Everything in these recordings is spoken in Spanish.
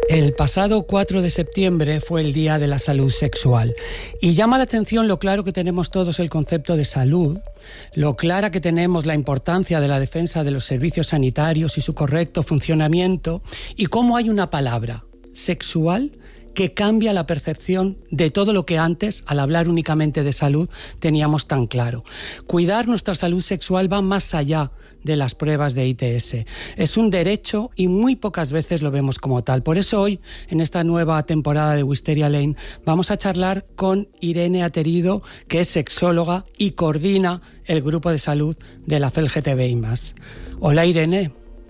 El pasado 4 de septiembre fue el Día de la Salud Sexual y llama la atención lo claro que tenemos todos el concepto de salud, lo clara que tenemos la importancia de la defensa de los servicios sanitarios y su correcto funcionamiento, y cómo hay una palabra, sexual, que cambia la percepción de todo lo que antes, al hablar únicamente de salud, teníamos tan claro. Cuidar nuestra salud sexual va más allá de las pruebas de ITS. Es un derecho y muy pocas veces lo vemos como tal. Por eso hoy, en esta nueva temporada de Wisteria Lane, vamos a charlar con Irene Aterido, que es sexóloga y coordina el grupo de salud de la FELGTBI+. Hola, Irene.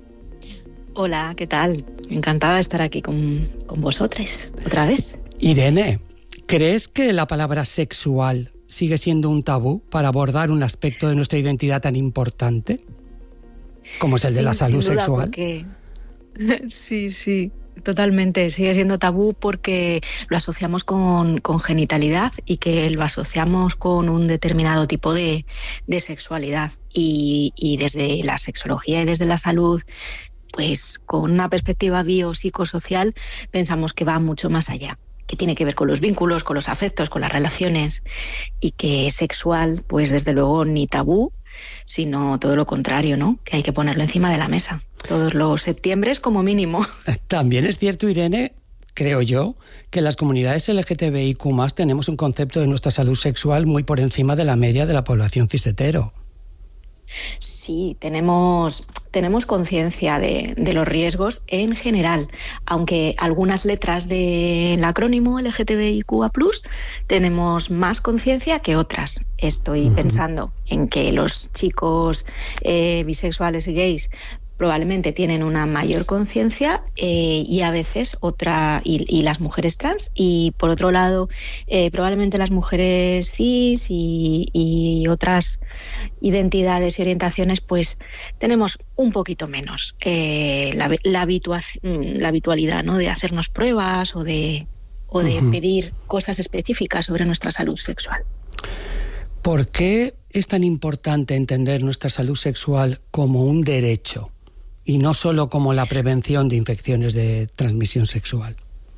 Hola, ¿qué tal? Encantada de estar aquí con vosotros otra vez. Irene, ¿crees que la palabra sexual sigue siendo un tabú para abordar un aspecto de nuestra identidad tan importante como es el de la salud sexual? Porque... Sí, totalmente. Sigue siendo tabú porque lo asociamos con genitalidad y que lo asociamos con un determinado tipo de sexualidad. Y desde la sexología y desde la salud, pues con una perspectiva biopsicosocial, pensamos que va mucho más allá, que tiene que ver con los vínculos, con los afectos, con las relaciones, y que es sexual, pues desde luego ni tabú, sino todo lo contrario, ¿no? Que hay que ponerlo encima de la mesa todos los septiembres como mínimo. También es cierto, Irene, creo yo, que las comunidades LGTBIQ+ tenemos un concepto de nuestra salud sexual muy por encima de la media de la población cis-hetero. Sí, tenemos conciencia de los riesgos en general, aunque algunas letras del acrónimo LGTBIQA+, tenemos más conciencia que otras. Estoy pensando en que los chicos bisexuales y gays probablemente tienen una mayor conciencia y a veces otra, y las mujeres trans, y por otro lado probablemente las mujeres cis y otras identidades y orientaciones, pues tenemos un poquito menos la habitualidad, ¿no?, de hacernos pruebas o de pedir cosas específicas sobre nuestra salud sexual. ¿Por qué es tan importante entender nuestra salud sexual como un derecho y no solo como la prevención de infecciones de transmisión sexual?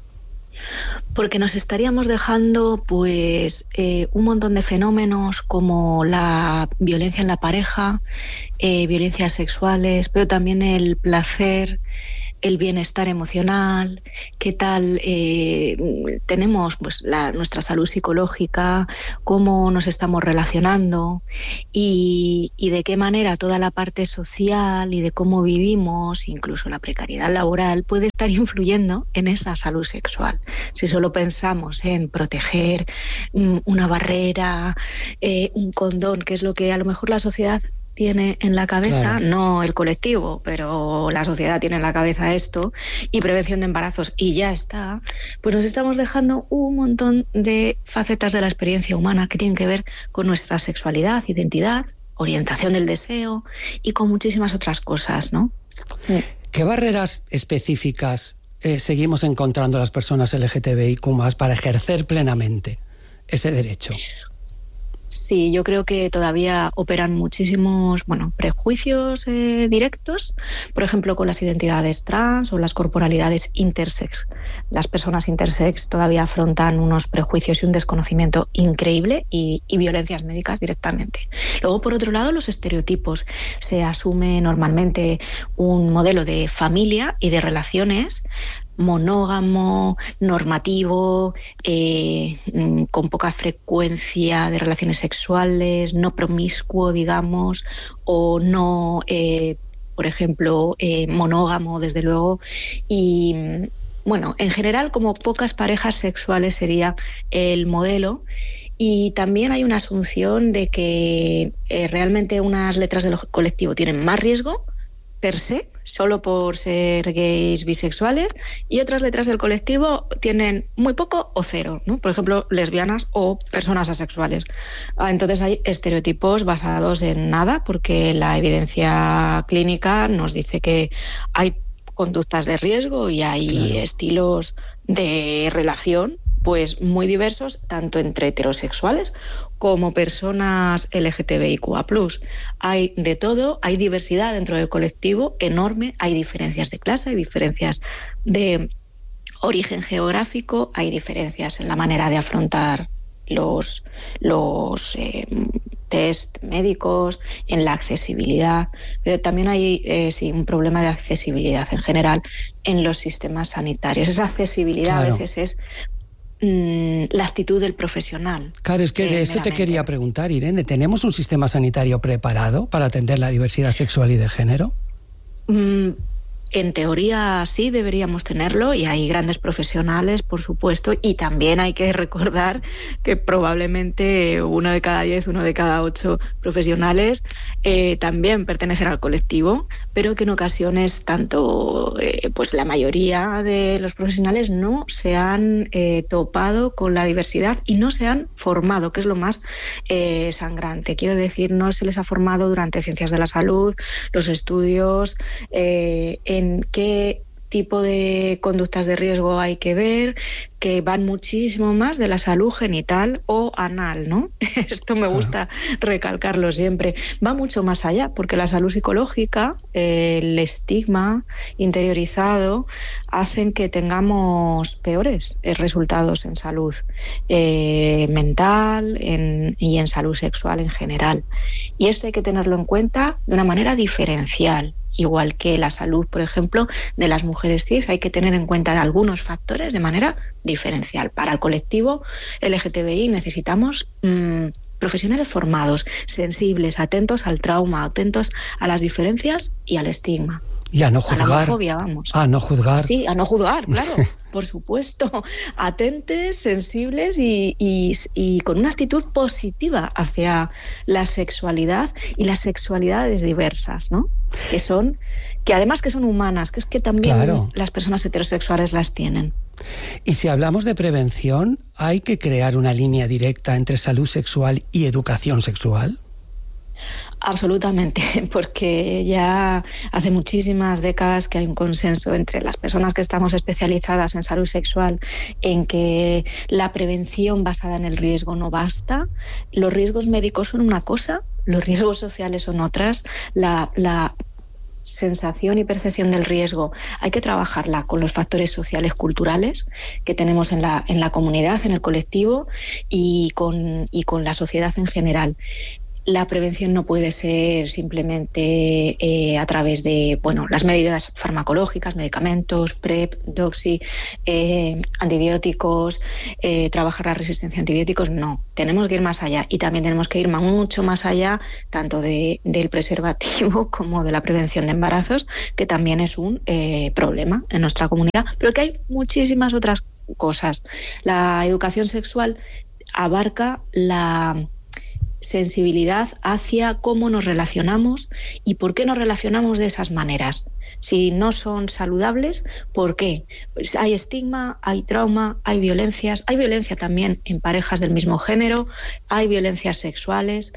Porque nos estaríamos dejando pues un montón de fenómenos como la violencia en la pareja, violencias sexuales, pero también el placer, el bienestar emocional, qué tal tenemos pues nuestra salud psicológica, cómo nos estamos relacionando y de qué manera toda la parte social y de cómo vivimos, incluso la precariedad laboral, puede estar influyendo en esa salud sexual. Si solo pensamos en proteger una barrera, un condón, que es lo que a lo mejor la sociedad tiene en la cabeza, claro, no el colectivo, pero la sociedad tiene en la cabeza esto, y prevención de embarazos, y ya está, pues nos estamos dejando un montón de facetas de la experiencia humana que tienen que ver con nuestra sexualidad, identidad, orientación del deseo y con muchísimas otras cosas, ¿no? ¿Qué barreras específicas seguimos encontrando las personas LGTBIQ+ para ejercer plenamente ese derecho? Sí, yo creo que todavía operan muchísimos prejuicios directos, por ejemplo, con las identidades trans o las corporalidades intersex. Las personas intersex todavía afrontan unos prejuicios y un desconocimiento increíble y violencias médicas directamente. Luego, por otro lado, los estereotipos. Se asume normalmente un modelo de familia y de relaciones monógamo, normativo, con poca frecuencia de relaciones sexuales, no promiscuo, digamos, o no, por ejemplo, monógamo, desde luego, y en general, como pocas parejas sexuales sería el modelo. Y también hay una asunción de que realmente unas letras del colectivo tienen más riesgo per se, solo por ser gays, bisexuales, y otras letras del colectivo tienen muy poco o cero, ¿no? Por ejemplo, lesbianas o personas asexuales. Entonces hay estereotipos basados en nada, porque la evidencia clínica nos dice que hay conductas de riesgo y hay estilos de relación pues muy diversos, tanto entre heterosexuales como personas LGTBIQA+. Hay de todo, hay diversidad dentro del colectivo enorme, hay diferencias de clase, hay diferencias de origen geográfico, hay diferencias en la manera de afrontar los test médicos, en la accesibilidad, pero también hay un problema de accesibilidad en general en los sistemas sanitarios. Esa accesibilidad a veces es la actitud del profesional. Claro, es que de eso te quería preguntar, Irene. ¿Tenemos un sistema sanitario preparado para atender la diversidad sexual y de género? En teoría sí deberíamos tenerlo, y hay grandes profesionales, por supuesto, y también hay que recordar que probablemente 1 de cada 10, 1 de cada 8 profesionales también pertenecen al colectivo, pero que en ocasiones pues la mayoría de los profesionales no se han topado con la diversidad y no se han formado, que es lo más sangrante. Quiero decir, no se les ha formado durante ciencias de la salud, los estudios, en qué tipo de conductas de riesgo hay que ver, que van muchísimo más de la salud genital o anal, ¿no? Esto me gusta recalcarlo siempre. Va mucho más allá, porque la salud psicológica, el estigma interiorizado, hacen que tengamos peores resultados en salud mental y en salud sexual en general. Y esto hay que tenerlo en cuenta de una manera diferencial. Igual que la salud, por ejemplo, de las mujeres cis, hay que tener en cuenta algunos factores de manera diferencial. Para el colectivo LGTBI necesitamos profesionales formados, sensibles, atentos al trauma, atentos a las diferencias y al estigma. Y a no juzgar. A la homofobia, vamos. A no juzgar. Sí, a no juzgar, claro, por supuesto. Atentes, sensibles y con una actitud positiva hacia la sexualidad y las sexualidades diversas, ¿no? Que además que son humanas, que es que también las personas heterosexuales las tienen. Y si hablamos de prevención, ¿hay que crear una línea directa entre salud sexual y educación sexual? Absolutamente, porque ya hace muchísimas décadas que hay un consenso entre las personas que estamos especializadas en salud sexual en que la prevención basada en el riesgo no basta. Los riesgos médicos son una cosa, los riesgos sociales son otras. La sensación y percepción del riesgo hay que trabajarla con los factores sociales culturales que tenemos en la comunidad, en el colectivo y con la sociedad en general. La prevención no puede ser simplemente a través de las medidas farmacológicas, medicamentos, PrEP, doxi, antibióticos, trabajar la resistencia a antibióticos. No, tenemos que ir más allá y también tenemos que ir mucho más allá tanto del preservativo como de la prevención de embarazos, que también es un problema en nuestra comunidad, pero que hay muchísimas otras cosas. La educación sexual abarca la sensibilidad hacia cómo nos relacionamos y por qué nos relacionamos de esas maneras. Si no son saludables, ¿por qué? Pues hay estigma, hay trauma, hay violencias. Hay violencia también en parejas del mismo género, hay violencias sexuales.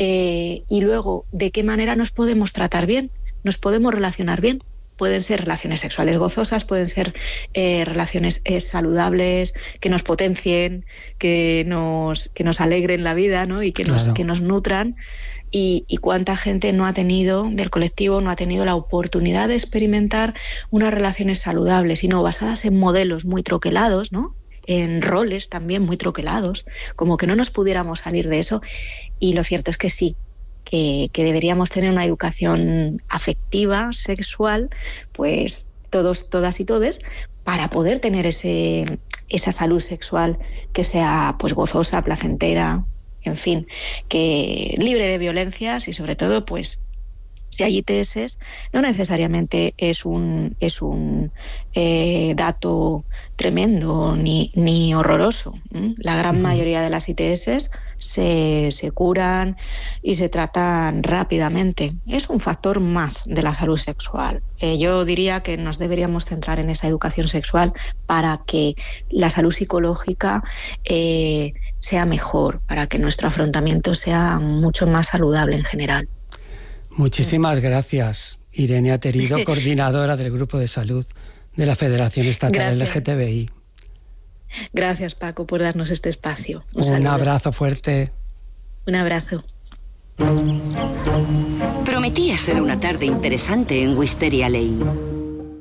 Y luego, ¿de qué manera nos podemos tratar bien? ¿Nos podemos relacionar bien? Pueden ser relaciones sexuales gozosas, pueden ser relaciones saludables, que nos potencien, que nos alegren la vida, ¿no? Y que nos nutran. Y cuánta gente del colectivo no ha tenido la oportunidad de experimentar unas relaciones saludables, sino basadas en modelos muy troquelados, ¿no? En roles también muy troquelados, como que no nos pudiéramos salir de eso. Y lo cierto es que sí, que deberíamos tener una educación afectiva, sexual, pues todas y todes, para poder tener esa salud sexual que sea pues gozosa, placentera, en fin, que libre de violencias y sobre todo pues si hay ITS no necesariamente es un dato tremendo ni horroroso. La gran mayoría de las ITS se curan y se tratan rápidamente. Es un factor más de la salud sexual. Yo diría que nos deberíamos centrar en esa educación sexual para que la salud psicológica sea mejor, para que nuestro afrontamiento sea mucho más saludable en general. Muchísimas gracias, Irene Aterido, coordinadora del Grupo de Salud de la Federación Estatal LGTBI. Gracias, Paco, por darnos este espacio. Un abrazo fuerte. Un abrazo. Prometía ser una tarde interesante en Wisteria Lane.